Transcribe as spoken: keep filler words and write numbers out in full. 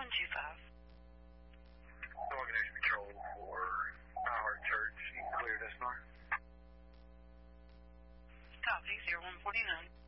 one two five. Organization Patrol for Power Church. You can clear this north. Copy, zero one forty-nine.